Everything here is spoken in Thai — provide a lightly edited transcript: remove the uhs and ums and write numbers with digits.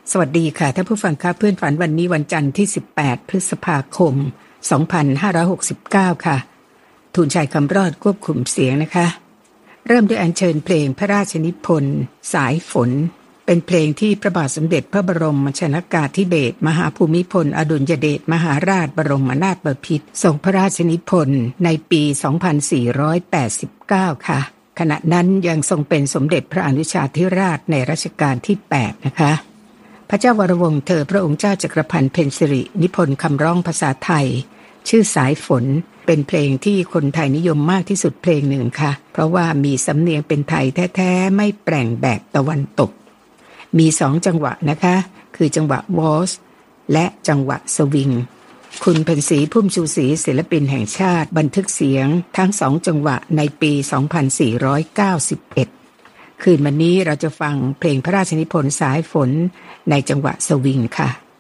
สวัสดีค่ะท่านผู้ฟังค่ะเพื่อนฝันวันนี้วันจันทร์ที่18พฤษภาคม2569ค่ะทูลชัยคำรอดควบคุมเสียงนะคะเริ่มด้วยอัญเชิญเพลงพระราชนิพนธ์สายฝนเป็นเพลงที่พระบาทสมเด็จพระบรมชนกาธิเบศรมหาภูมิพลอดุลยเดชมหาราชบรมนาถบพิตรทรงพระราชนิพนธ์ในปี2489ค่ะขณะนั้นยังทรงเป็นสมเด็จพระอนุชาธิราชในรัชกาลที่8นะคะพระเจ้าวรวงศ์เธอพระองค์เจ้าจักรพันธ์เพ็ญสิรินิพนธ์คำร้องภาษาไทยชื่อสายฝนเป็นเพลงที่คนไทยนิยมมากที่สุดเพลงหนึ่งค่ะเพราะว่ามีสำเนียงเป็นไทยแท้ๆไม่แปลงแบบตะวันตกมี2จังหวะนะคะคือจังหวะวอลซ์และจังหวะสวิงคุณเพ็ญศรีพุ่มชูศรีศิลปินแห่งชาติบันทึกเสียงทั้ง2จังหวะในปี2491คืนวันนี้เราจะฟังเพลงพระราชนิพนธ์สายฝนในจังหวะสวิงค่ะ